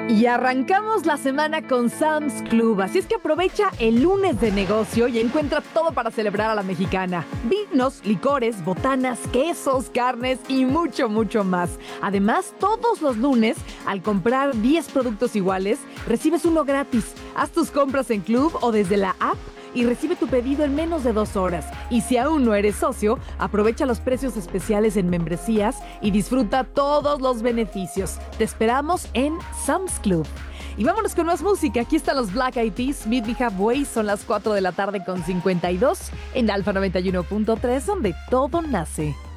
Y arrancamos la semana con Sam's Club, así es que aprovecha el lunes de negocio y encuentra todo para celebrar a la mexicana. Vinos, licores, botanas, quesos, carnes y mucho, mucho más. Además, todos los lunes, al comprar 10 productos iguales, recibes uno gratis. Haz tus compras en Club o desde la app y recibe tu pedido en menos de 2 horas. Y si aún no eres socio, aprovecha los precios especiales en membresías y disfruta todos los beneficios. Te esperamos en Sam's Club. Y vámonos con más música. Aquí están los Black Eyed Peas, Meet Me Halfway. Son las 4 de la tarde con 52 en Alfa 91.3, donde todo nace.